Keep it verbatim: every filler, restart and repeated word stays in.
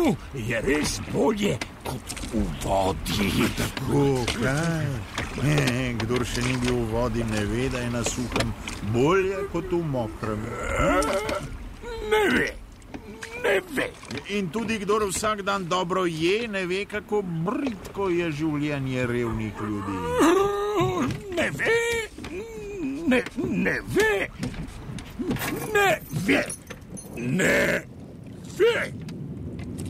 ognju je res bolje kot v vodi. Tako, kaj? Ne, kdor še ni bil v vodi, ne ve, da je na suhem bolje kot v mokrem. Ne ve, ne ve. In tudi kdor vsak dan dobro je, ne ve, kako bridko je življenje revnih ljudi. Ne ve, ne, ne ve, ne ve, ne ve.